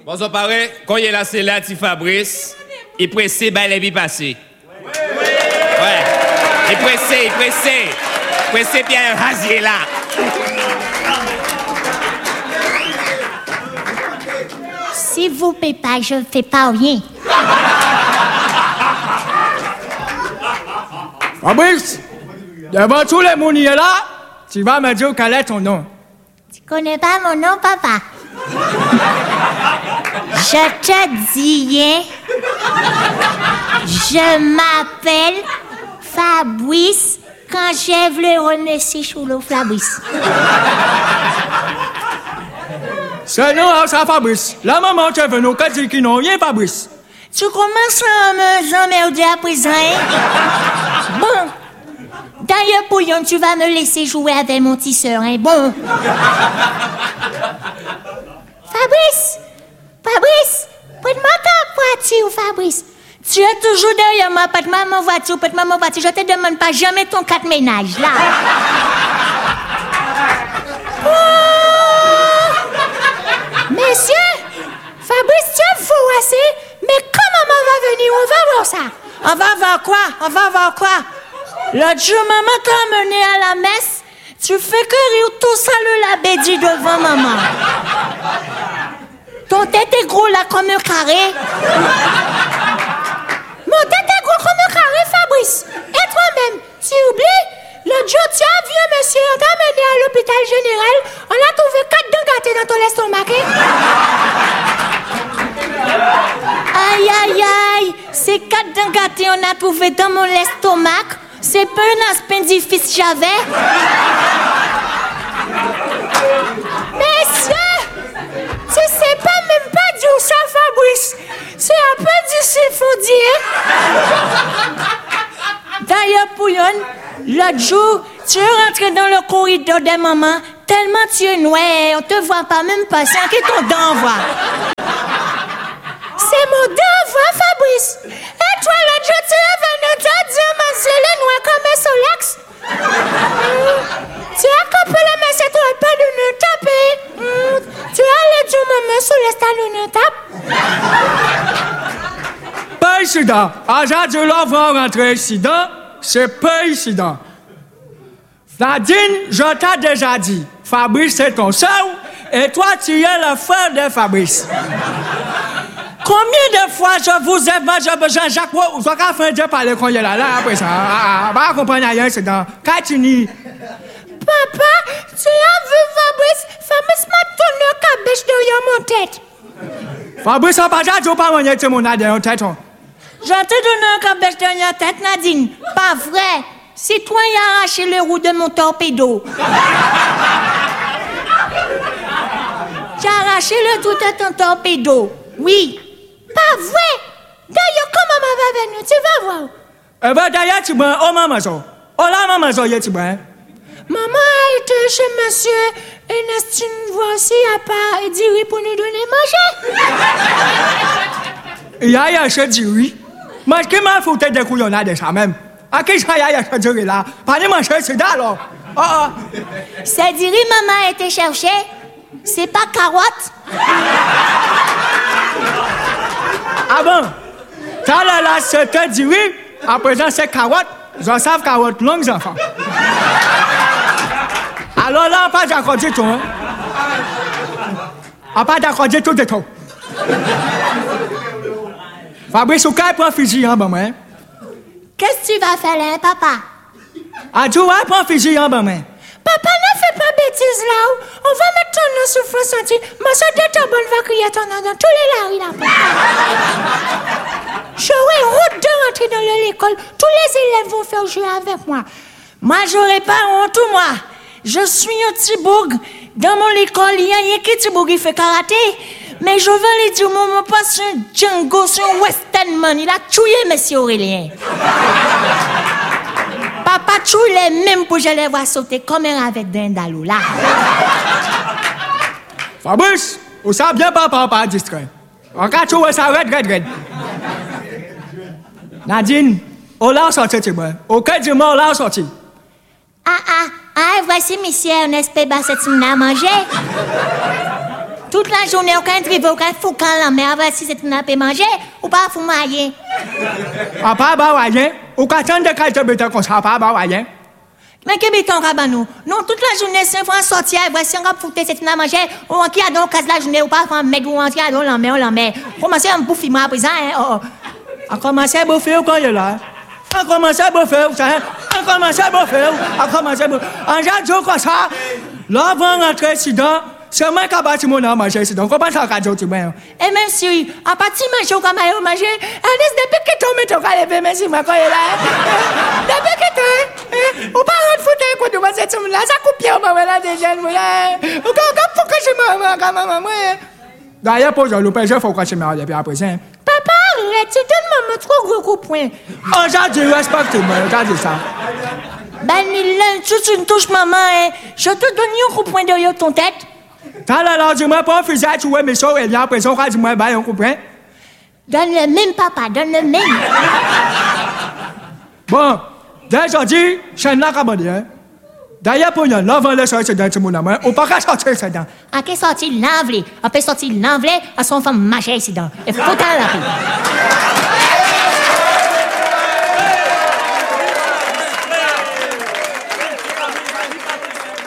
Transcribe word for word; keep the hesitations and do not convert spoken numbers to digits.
Bonsoir, pareil. Quand il est là, c'est là, petit Fabrice. Il est pressé, ben, il est passé. Ouais. Il est pressé, il est pressé. Pressé, bien, rasier là. Si vous ne payez pas, je ne fais pas rien. Fabrice, devant tous les mouniers là, tu vas me dire quel est ton nom. Tu connais pas mon nom, papa? Je te dis, hein? Je m'appelle Fabrice quand j'ai voulu renaître sous le Fabrice. Ce nom, c'est Fabrice. La maman, tu es venu, qu'elle dit qu'il n'a rien, Fabrice. Tu commences à me emmerder à présent, hein? Bon. D'ailleurs, Pouillon, tu vas me laisser jouer avec mon tisseur, hein? Bon. Fabrice! Fabrice! Prête-moi ta voiture, Fabrice. Tu es toujours derrière moi. Prête-moi ma voiture, prête-moi ma voiture. Je te demande pas jamais ton quatre ménages, là. Oh! Messieurs! Fabrice, tu es fou assez. Mais quand maman va venir, on va voir ça. On va voir quoi? On va voir quoi? L'autre jour, maman t'a amené à la messe. Tu fais que rire tout ça le labédi devant maman. Ton tête est gros là comme un carré. Mon tête est gros comme un carré, Fabrice. Et toi-même, tu oublies? L'autre jour, tu as vu un monsieur, on t'a amené à l'hôpital général. On a trouvé quatre dents gâtées dans ton estomac. Aïe, aïe, aïe. Ces quatre dents gâtées, on a trouvé dans mon estomac. C'est pas un appendicitis j'avais. Messieurs, tu sais pas même pas dire ça, Fabrice. C'est appendicitis, faut dire. D'ailleurs, Pouillon, l'autre jour, tu es rentré dans le corridor des mamans, tellement tu es noir, on te voit pas même passer, qui ton dent voit. C'est mon devoir, Fabrice. Et toi, l'autre jour, tu es venu te dire, monsieur, le noir comme un solex. Mmh. Tu as coupé le monsieur, tu n'as pas de nous taper. Mmh. Tu as le dire, maman, sur le stade, nous tape. Pas incident. Aujourd'hui, là, va rentrer incident. C'est pas incident. Nadine, je t'ai déjà dit, Fabrice, c'est ton seul, et toi, tu es le frère de Fabrice. Combien de fois je vous ai dit, Jean-Jacques, vous avez fait de parler quand il est là, là, après ça. Ah, ah, comprendre rien, c'est dans. Continue. Papa, tu as vu Fabrice? Fabrice m'a tourné le cabèche derrière mon tête. Fabrice, on pas déjà dit, pas mon tête, mon derrière tête. Je te donne un cabèche derrière tête, Nadine. Pas vrai. C'est toi qui as arraché le roue de mon torpedo. Tu as arraché le roue de ton torpedo. Oui. Pas vrai! D'ailleurs, quand maman va venir, tu vas voir. Eh ben, d'ailleurs, tu vas, oh maman, ça. Oh là, maman, ça, tu vas. Maman a été chez monsieur Ernestine, voici à part, et dit oui pour nous donner manger. Il y a acheté du riz. Moi, qui m'a foutu des couillons de ça même? À qui j'ai acheté du riz là? Pas de manger, c'est là, alors. Oh, oh. C'est du riz, maman a été chercher. C'est pas carotte. Ah bon? T'as là, là, c'était du riz. À présent, c'est carotte. J'en savent carotte longues, enfants. Alors là, on pas d'accord du tout, hein? On pas d'accord du tout, du tout. Fabrice, ou quand prend fusil, hein, bon, hein? Qu'est-ce que tu vas faire là, papa? Ah, tu vas prendre fusil, hein, bon, hein? Papa, ne fais pas bêtise là. On va mettre ton nom sur France entier. Ma soeur de ta bonne va crier ton nom dans tous les laris là. J'aurai route de rentrer dans l'école. Tous les élèves vont faire jouer avec moi. Moi, j'aurai pas honte, moi. Je suis un petit bourg. Dans mon école, il y a un petit bourg qui fait karaté. Mais je veux lui dire, mon papa, c'est un Django, c'est un Western man. Il a tué M. Aurélien. Papa tue les mêmes pour que je les vois sauter comme un avec d'Indalou là. Fabrice, vous savez bien papa pas distrait. On va tuer ça, red, red, red. Nadine, on l'a sorti, tu vois. Auquel du mort, on l'a sorti. Ah, ah, ah, voici monsieur Ernest Péba, c'est une à manger. Tout toute la journée, aucun trivet, aucun foucan la mer, si c'est une appel manger, ou pas fou mailler. Ah, pas bah, rien. Ou qu'à tant de cas de béton qu'on s'en pas bah, rien. Mais que béton, rabanou? Non, toute la journée, c'est un fois sortir, voici un gars fouté, c'est une à manger, ou en qui a donc casse la journée, ou pas faire un mec, ou en qui a donc la mer, ou la mer. Commencez à me bouffer, moi, à présent, hein, oh, oh. A commencé à bouffer quand il est là. A commencé à bouffer, vous savez. A commencé à bouffer, a commencé à bouffer. En genre, comme ça, là, avant rentrer dedans, c'est moi qui a bâti mon âme manger dedans. Comment ça, quand tu mets? Et même si, à partir de manger, comme à manger, Alice, depuis que tu mets ton calé, même si moi, quand il est là, depuis que tu, ou pas rentrer foutre, quand tu vas cette semaine là, ça coupe bien, on va là, déjà, là. Ou quand, quand, faut que je me, quand même, moi. D'ailleurs, pour le pêche, il faut que je me regarde après ça. Papa, arrête, tu donnes maman trop gros coup de poing. Oh, j'ai dit, respecte-moi, regardez ça. Ben, Milan, tu, tu me touches maman, hein. Je te donne un coup de poing derrière ton tête. T'as l'air de moi pas fusil, tu vois, mais ça, il y a l'impression que moi, ben, on comprend. Donne le même, papa, donne le même. Bon, déjà dit, je suis là, comme on dit, hein. D'ailleurs, pour nous, là, on va sortir dans ce monde-là, on ne peut pas sortir dedans. À qui sortir l'envelé? On peut sortir l'envelé à son femme manger ici dedans. Il faut t'en la paix.